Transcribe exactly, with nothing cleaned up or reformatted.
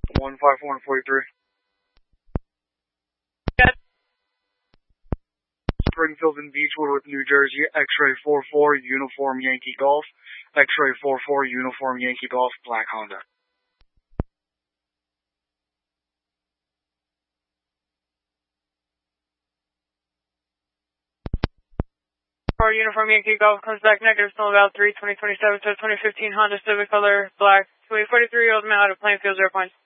one five one forty-three. Yes. Springfield and Beechwood with New Jersey, X-ray four four, Uniform Yankee Golf. X-ray four four, Uniform Yankee Golf, Black Honda. Four Uniform Yankee Golf comes back negative, still about three twenty twenty-seven, so twenty fifteen Honda Civic color, black, two eight forty-three, ultimate out of Plainfield, zero points.